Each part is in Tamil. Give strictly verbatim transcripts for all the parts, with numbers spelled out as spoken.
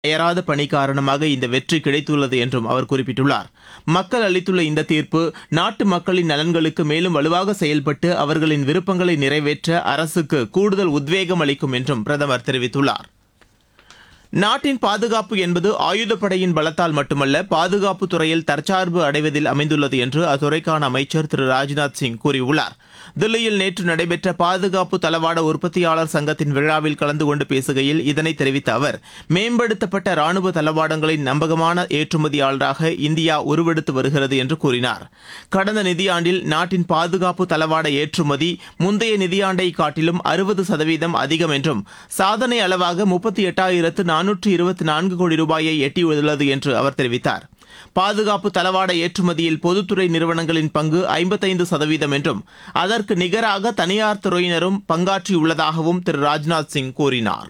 அயராத பணி காரணமாக இந்த வெற்றி கிடைத்துள்ளது என்றும் அவர் குறிப்பிட்டுள்ளார். மக்கள் அளித்துள்ள இந்த தீர்ப்பு நாட்டு மக்களின் நலன்களுக்கு மேலும் வலுவாக செயல்பட்டு அவர்களின் விருப்பங்களை நிறைவேற்ற அரசுக்கு கூடுதல் உத்வேகம் அளிக்கும் என்றும் பிரதமர் தெரிவித்துள்ளார். நாட்டின் பாதுகாப்பு என்பது ஆயுதப்படையின் பலத்தால் மட்டுமல்ல, பாதுகாப்பு துறையில் தற்சார்பு அடைவதில் அமைந்துள்ளது என்று அத்துறைக்கான அமைச்சர் திரு ராஜ்நாத் சிங் கூறியுள்ளார். தில்லியில் நேற்று நடைபெற்ற பாதுகாப்பு தளவாட உற்பத்தியாளர் சங்கத்தின் விழாவில் கலந்து கொண்டு பேசுகையில் இதனை தெரிவித்த அவர், மேம்படுத்தப்பட்ட ராணுவ தளவாடங்களின் நம்பகமான ஏற்றுமதியாளராக இந்தியா உருவெடுத்து வருகிறது என்று கூறினார். கடந்த நிதியாண்டில் நாட்டின் பாதுகாப்பு தளவாட ஏற்றுமதி முந்தைய நிதியாண்டை காட்டிலும் அறுபது சதவீதம் அதிகம் என்றும், சாதனை அளவாக முப்பத்தி எட்டாயிரத்து நானூற்று இருபத்தி நான்கு கோடி ரூபாயை எட்டியுள்ளது என்று அவர் தெரிவித்தார். பாதுகாப்பு தளவாட ஏற்றுமதியில் பொதுத்துறை நிறுவனங்களின் பங்கு ஐம்பத்தைந்து சதவீதம் என்றும், அதற்கு நிகராக தனியார் துறையினரும் பங்காற்றியுள்ளதாகவும் திரு ராஜ்நாத் சிங் கூறினார்.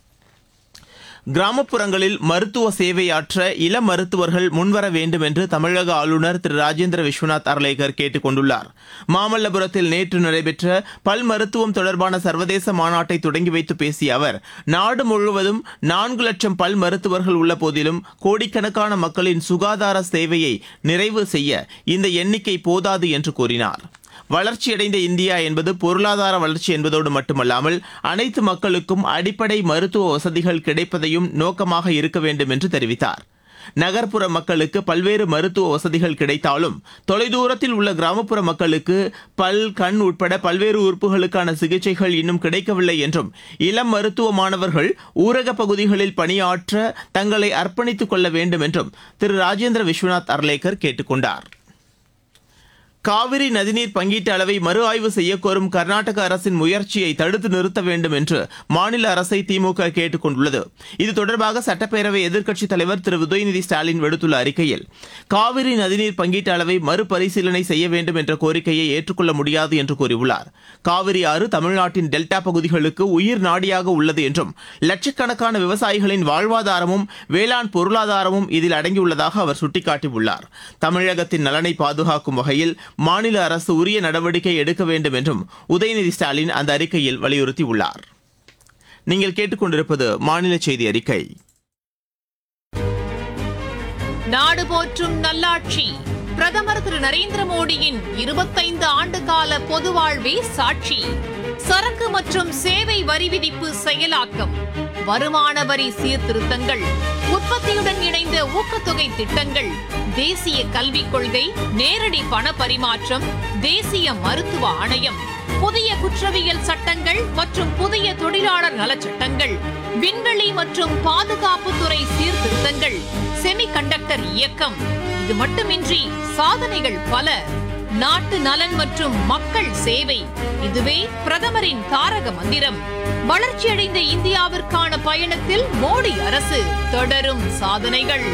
கிராமப்புறங்களில் மருத்துவ சேவையாற்ற இளம் மருத்துவர்கள் முன்வர வேண்டும் என்று தமிழக ஆளுநர் திரு ராஜேந்திர விஸ்வநாத் அர்லேகர் கேட்டுக் கொண்டுள்ளார். மாமல்லபுரத்தில் நேற்று நடைபெற்ற பல் மருத்துவம் தொடர்பான சர்வதேச மாநாட்டை தொடங்கி வைத்து பேசிய அவர், நாடு முழுவதும் நான்கு லட்சம் பல் மருத்துவர்கள் உள்ள போதிலும் கோடிக்கணக்கான மக்களின் சுகாதார சேவையை நிறைவு செய்ய இந்த எண்ணிக்கை போதாது என்று கூறினார். வளர்ச்சியடைந்த இந்தியா என்பது பொருளாதார வளர்ச்சி என்பதோடு மட்டுமல்லாமல் அனைத்து மக்களுக்கும் அடிப்படை மருத்துவ வசதிகள் கிடைப்பதையும் நோக்கமாக இருக்க வேண்டும் என்று தெரிவித்தார். நகர்ப்புற மக்களுக்கு பல்வேறு மருத்துவ வசதிகள் கிடைத்தாலும் தொலைதூரத்தில் உள்ள கிராமப்புற மக்களுக்கு பல், கண் உட்பட பல்வேறு உறுப்புகளுக்கான சிகிச்சைகள் இன்னும் கிடைக்கவில்லை என்றும், இளம் மருத்துவ மாணவர்கள் ஊரக பகுதிகளில் பணியாற்ற தங்களை அர்ப்பணித்துக் கொள்ள வேண்டும் என்றும் திரு ராஜேந்திர விஸ்வநாத் அர்லேகர் கேட்டுக் கொண்டார். காவிரி நதிநீர் பங்கீட்டு அளவை மறு ஆய்வு செய்யக்கோரும் கர்நாடக அரசின் முயற்சியை தடுத்து நிறுத்த வேண்டும் என்று மாநில அரசை திமுக கேட்டுக் கொண்டுள்ளது. இது தொடர்பாக சட்டப்பேரவை எதிர்க்கட்சித் தலைவர் திரு உதயநிதி ஸ்டாலின் விடுத்துள்ள அறிக்கையில், காவிரி நதிநீர் பங்கீட்டு அளவை மறுபரிசீலனை செய்ய வேண்டும் என்ற கோரிக்கையை ஏற்றுக்கொள்ள முடியாது என்று கூறியுள்ளார். காவிரி ஆறு தமிழ்நாட்டின் டெல்டா பகுதிகளுக்கு உயிர் நாடியாக உள்ளது என்றும், லட்சக்கணக்கான விவசாயிகளின் வாழ்வாதாரமும் வேளாண் பொருளாதாரமும் இதில் அடங்கியுள்ளதாக அவர் சுட்டிக்காட்டியுள்ளார். தமிழகத்தின் நலனை பாதுகாக்கும் வகையில் மாநில அரசு உரிய நடவடிக்கை எடுக்க வேண்டும் என்றும் உதயநிதி ஸ்டாலின் அந்த அறிக்கையில் வலியுறுத்தியுள்ளார். நீங்கள் கேட்டுக்கொண்டிருப்பது மாநில செய்தி அறிக்கை. நாடு போற்றும் நல்லாட்சி பிரதமர் திரு நரேந்திர மோடியின் இருபத்தைந்து ஆண்டு கால பொது வாழ்வே சாட்சி. சரக்கு மற்றும் சேவை வரி விதிப்பு செயலாக்கம், வருமான வரி சீர்திருத்தங்கள், உற்பத்தியுடன் இணைந்த ஊக்கத்தொகை திட்டங்கள், தேசிய கல்விக் கொள்கை, நேரடி பண பரிமாற்றம், தேசிய மருத்துவ ஆணையம், புதிய குற்றவியல் சட்டங்கள் மற்றும் புதிய தொழிலாளர் நலச்சட்டங்கள், விண்வெளி மற்றும் பாதுகாப்புத்துறை சீர்திருத்தங்கள், செமிகண்டக்டர் இயக்கம். இது மட்டுமின்றி சாதனைகள் பல. நாட்டு நலன் மற்றும் மக்கள் சேவை, இதுவே பிரதமரின் தாரக மந்திரம். வளர்ச்சியடைந்த இந்தியாவிற்கான பயணத்தில் மோடி அரசு, தொடரும் சாதனைகள்.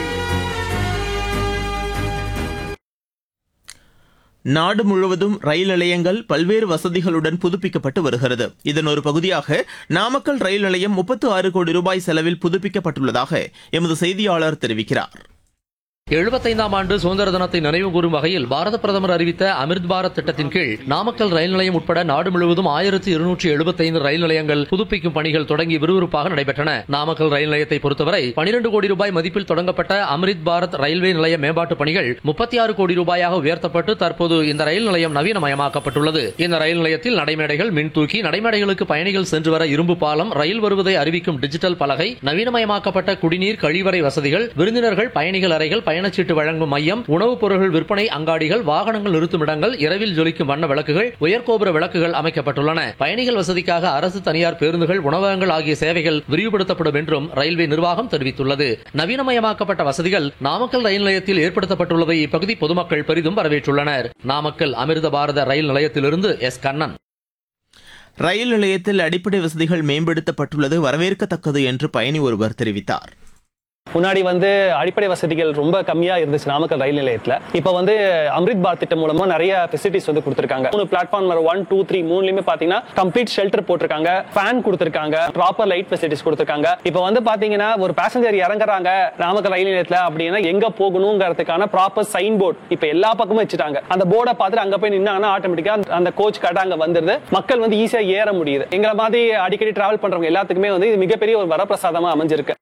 நாடு முழுவதும் ரயில் நிலையங்கள் பல்வேறு வசதிகளுடன் புதுப்பிக்கப்பட்டு வருகிறது. இதன் ஒரு பகுதியாக நாமக்கல் ரயில் நிலையம் முப்பத்து ஆறு கோடி ரூபாய் செலவில் புதுப்பிக்கப்பட்டுள்ளதாக எமது செய்தியாளர் தெரிவிக்கிறார். எழுபத்தைந்தாம் ஆண்டு சுதந்திர தினத்தை நினைவு கூறும் வகையில் பாரத பிரதமர் அறிவித்த அமிர்த் பாரத் திட்டத்தின் கீழ் நாமக்கல் ரயில் நிலையம் உட்பட நாடு முழுவதும் ஆயிரத்தி இருநூற்றி எழுபத்தைந்து ரயில் நிலையங்கள் புதுப்பிக்கும் பணிகள் தொடங்கி விறுவிறுப்பாக நடைபெற்றன. நாமக்கல் ரயில் நிலையத்தை பொறுத்தவரை பனிரெண்டு கோடி ரூபாய் மதிப்பில் தொடங்கப்பட்ட அமிர்த் பாரத் ரயில்வே நிலைய மேம்பாட்டு பணிகள் முப்பத்தி ஆறு கோடி ரூபாயாக உயர்த்தப்பட்டு தற்போது இந்த ரயில் நிலையம் நவீனமயமாக்கப்பட்டுள்ளது. இந்த ரயில் நிலையத்தில் நடைமேடைகள், மின்தூக்கி, நடைமேடைகளுக்கு பயணிகள் சென்று வர இரும்பு பாலம், ரயில் வருவதை அறிவிக்கும் டிஜிட்டல் பலகை, நவீனமயமாக்கப்பட்ட குடிநீர், கழிவறை வசதிகள், விருந்தினர்கள் பயணிகள் அறைகள், பயணச்சீட்டு வழங்கும் மையம், உணவுப் பொருட்கள் விற்பனை அங்காடிகள், வாகனங்கள் நிறுத்தும் இடங்கள், இரவில் ஜொலிக்கும் வண்ண விளக்குகள், உயர்கோபுர விளக்குகள் அமைக்கப்பட்டுள்ளன. பயணிகள் வசதிக்காக அரசு, தனியார் பேருந்துகள், உணவகங்கள் ஆகிய சேவைகள் விரிவுபடுத்தப்படும் என்றும் ரயில்வே நிர்வாகம் தெரிவித்துள்ளது. நவீனமயமாக்கப்பட்ட வசதிகள் நாமக்கல் ரயில் நிலையத்தில் ஏற்படுத்தப்பட்டுள்ளதை இப்பகுதி பொதுமக்கள் பெரிதும் வரவேற்றுள்ளனர். நாமக்கல் அமிர்த பாரத ரயில் நிலையத்திலிருந்து எஸ் கண்ணன். ரயில் நிலையத்தில் அடிப்படை வசதிகள் மேம்படுத்தப்பட்டுள்ளது வரவேற்கத்தக்கது என்று பயணி ஒருவர் தெரிவித்தார். முன்னாடி வந்து அடிப்படை வசதிகள் ரொம்ப கம்மியா இருந்துச்சு நாமக்கல் ரயில் நிலையத்துல. இப்ப வந்து அமிர்த் பாரத் திட்டம் மூலமா நிறைய ஃபெசிலிட்டிஸ் வந்து கொடுத்திருக்காங்க. மூணு பிளாட்ஃபார்ம் ஒன் டூ த்ரீ மூணுலயுமே பாத்தீங்கன்னா கம்ப்ளீட் ஷெல்டர் போட்டிருக்காங்க, ஃபேன் கொடுத்திருக்காங்க, ப்ராப்பர் லைட் ஃபெசிலிட்டிஸ் கொடுத்திருக்காங்க. இப்ப வந்து பாத்தீங்கன்னா ஒரு பேசஞ்சர் இறங்குறாங்க நாமக்கல் ரயில் நிலையத்துல அப்படின்னா எங்க போகணுங்கிறதுக்கான ப்ராப்பர் சைன் போர்டு இப்ப எல்லா பக்கமும் வச்சுட்டாங்க. அந்த போர்டை பார்த்துட்டு அங்க போய் நின்னாங்கன்னா ஆட்டோமேட்டிக்கா அந்த கோச் கரெக்டா அங்க வந்துருது. மக்கள் வந்து ஈஸியா ஏற முடியுது. எங்களை மாதிரி அடிக்கடி டிராவல் பண்றவங்க எல்லாத்துக்குமே வந்து இது மிகப்பெரிய ஒரு வரப்பிரசாதமா அமைஞ்சிருக்கு.